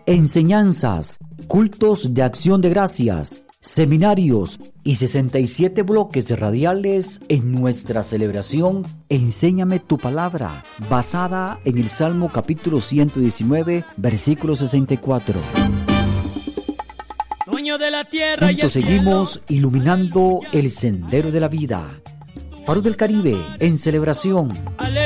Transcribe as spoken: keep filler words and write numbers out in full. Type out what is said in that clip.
enseñanzas, cultos de acción de gracias, seminarios y sesenta y siete bloques radiales en nuestra celebración Enséñame tu palabra, basada en el Salmo capítulo ciento diecinueve, versículo sesenta y cuatro. Dueño de la tierra Juntos y el seguimos cielo, iluminando el sendero de la vida. Faro del Caribe en celebración.